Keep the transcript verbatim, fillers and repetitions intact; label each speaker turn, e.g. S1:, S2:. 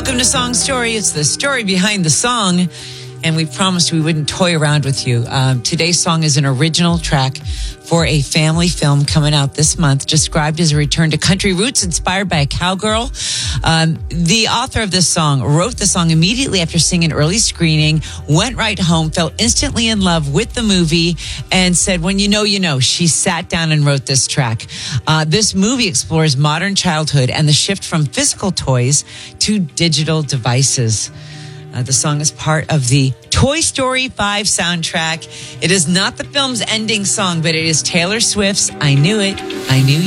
S1: Welcome to Song Story. It's the story behind the song, and we promised we wouldn't toy around with you. Um, today's song is an original track for a family film coming out this month, described as a return to country roots inspired by a cowgirl. Um, the author of this song wrote the song immediately after seeing an early screening, went right home, fell instantly in love with the movie, and said, when you know, you know. She sat down and wrote this track. Uh, this movie explores modern childhood and the shift from physical toys to digital devices. Uh, the song is part of the Toy Story five soundtrack. It is not the film's ending song, but it is Taylor Swift's I Knew It, I Knew